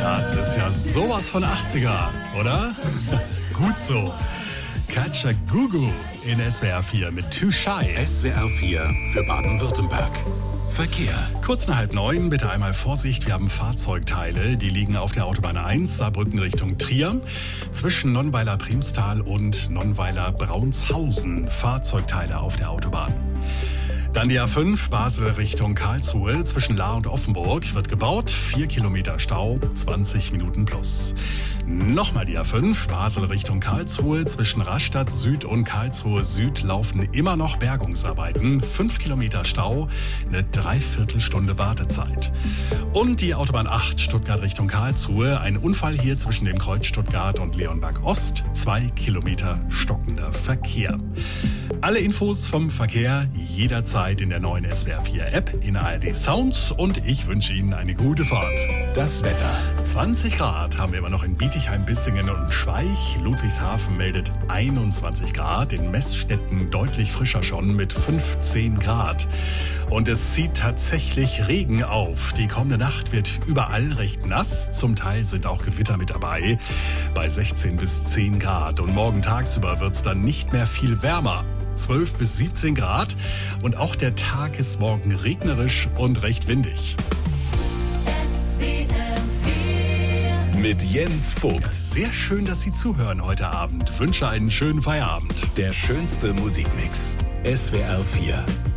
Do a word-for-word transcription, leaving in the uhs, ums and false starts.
Das ist ja sowas von achtziger, oder? Gut so. Katja Gugu in S W R vier mit Too Shy. S W R vier für Baden-Württemberg. Verkehr. Kurz nach halb neun, bitte einmal Vorsicht, wir haben Fahrzeugteile, die liegen auf der Autobahn eins, Saarbrücken Richtung Trier, zwischen Nonnweiler-Priemstal und Nonnweiler-Braunshausen. Fahrzeugteile auf der Autobahn. Dann die A fünf, Basel Richtung Karlsruhe, zwischen Lahr und Offenburg, wird gebaut, vier Kilometer Stau, zwanzig Minuten plus. Nochmal die A fünf, Basel Richtung Karlsruhe, zwischen Rastatt Süd und Karlsruhe Süd laufen immer noch Bergungsarbeiten, fünf Kilometer Stau, eine Dreiviertelstunde Wartezeit. Und die Autobahn acht, Stuttgart Richtung Karlsruhe, ein Unfall hier zwischen dem Kreuz Stuttgart und Leonberg Ost, zwei Kilometer stockender Verkehr. Alle Infos vom Verkehr jederzeit in der neuen S W R vier App, in A R D Sounds, und ich wünsche Ihnen eine gute Fahrt. Das Wetter. zwanzig Grad haben wir immer noch in Bietigheim, Bissingen und Schweich. Ludwigshafen meldet einundzwanzig Grad, in Meßstetten deutlich frischer schon mit fünfzehn Grad. Und es zieht tatsächlich Regen auf. Die kommende Nacht wird überall recht nass, zum Teil sind auch Gewitter mit dabei, bei sechzehn bis zehn Grad. Und morgen tagsüber wird es dann nicht mehr viel wärmer. zwölf bis siebzehn Grad, und auch der Tag ist morgen regnerisch und recht windig. Mit Jens Vogt. Sehr schön, dass Sie zuhören heute Abend. Ich wünsche einen schönen Feierabend. Der schönste Musikmix. S W R vier.